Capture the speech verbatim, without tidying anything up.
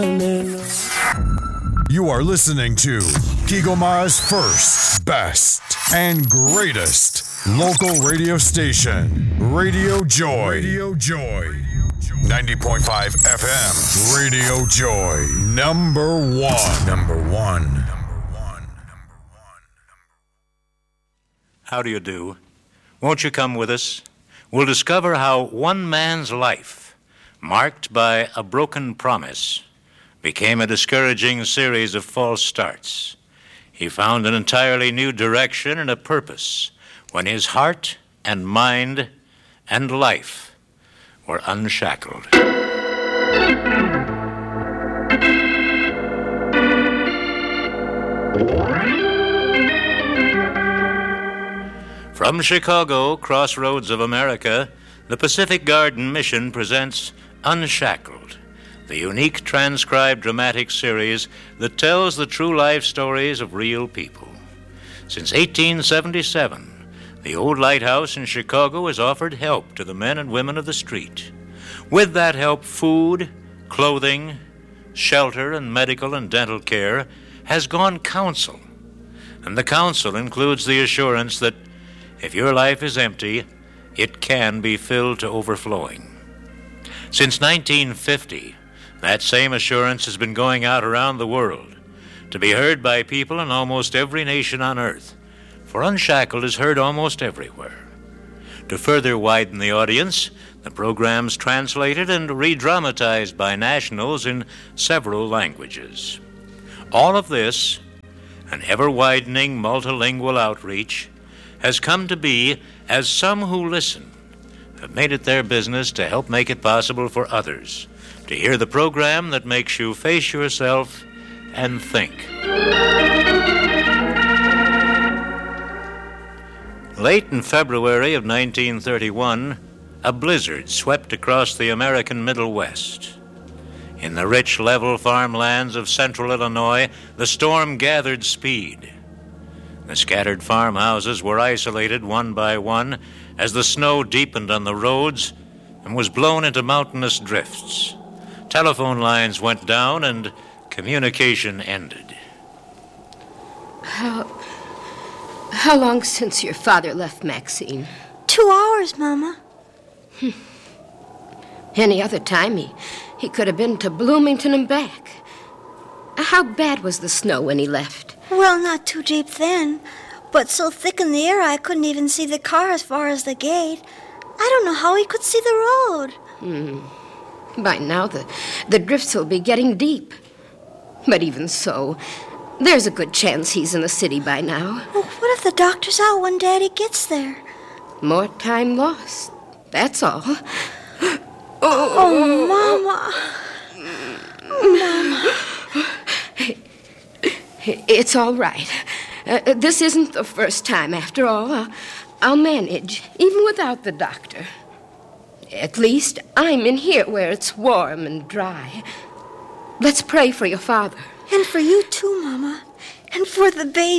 You are listening to Kigoma's first, best, and greatest local radio station, Radio Joy. Radio Joy. ninety point five F M. Radio Joy. Number one. Number one. How do you do? Won't you come with us? We'll discover how one man's life, marked by a broken promise, became a discouraging series of false starts. He found an entirely new direction and a purpose when his heart and mind and life were unshackled. From Chicago, crossroads of America, the Pacific Garden Mission presents Unshackled, the unique transcribed dramatic series that tells the true life stories of real people. Since eighteen seventy-seven, the old lighthouse in Chicago has offered help to the men and women of the street. With that help, food, clothing, shelter, and medical and dental care has gone counsel. And the counsel includes the assurance that if your life is empty, it can be filled to overflowing. Since nineteen fifty, that same assurance has been going out around the world, to be heard by people in almost every nation on earth, for Unshackled is heard almost everywhere. To further widen the audience, the program's translated and re-dramatized by nationals in several languages. All of this, an ever-widening multilingual outreach, has come to be as some who listen have made it their business to help make it possible for others to hear the program that makes you face yourself and think. Late in February of nineteen thirty-one, a blizzard swept across the American Middle West. In the rich, level farmlands of central Illinois, the storm gathered speed. The scattered farmhouses were isolated one by one as the snow deepened on the roads and was blown into mountainous drifts. Telephone lines went down and communication ended. How... How long since your father left, Maxine? Two hours, Mama. Hmm. Any other time, he, he could have been to Bloomington and back. How bad was the snow when he left? Well, not too deep then, but so thick in the air I couldn't even see the car as far as the gate. I don't know how he could see the road. Hmm. By now, the, the drifts will be getting deep. But even so, there's a good chance he's in the city by now. Well, what if the doctor's out when Daddy gets there? More time lost, that's all. Oh, oh Mama. Mama. It's all right. Uh, this isn't the first time, after all. I'll, I'll manage, even without the doctor. At least I'm in here where it's warm and dry. Let's pray for your father. And for you too, Mama. And for the baby.